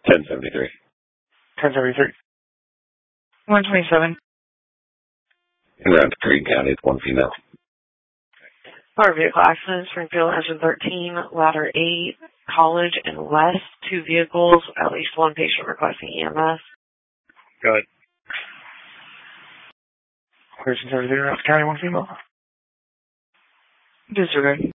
1073. 1073. 127. In Round Creek County, 1 female. Motor vehicle accident, Springfield, engine 13, ladder 8, College and West, 2 vehicles, at least 1 patient requesting EMS. Go ahead. Clear 1073, Round County, 1 female. Disregard.